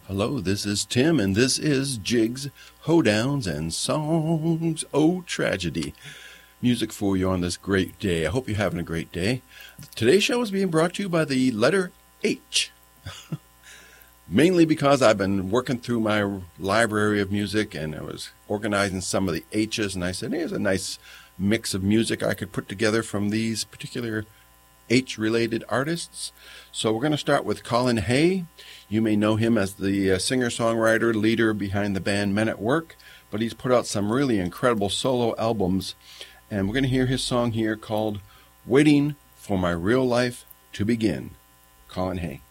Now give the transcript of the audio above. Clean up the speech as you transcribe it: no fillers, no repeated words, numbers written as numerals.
Hello, this is Tim, and this is Jigs, Hoedowns, and Songs. Oh, tragedy. Music for you on this great day. I hope you're having a great day. Today's show is being brought to you by the letter H. Mainly because I've been working through my library of music, and I was organizing some of the H's, and I said, here's a nice mix of music I could put together from these particular H-related artists. So we're going to start with Colin Hay. You may know him as the singer-songwriter, leader behind the band Men at Work, but he's put out some really incredible solo albums, and we're going to hear his song here called Waiting for My Real Life to Begin. Colin Hay.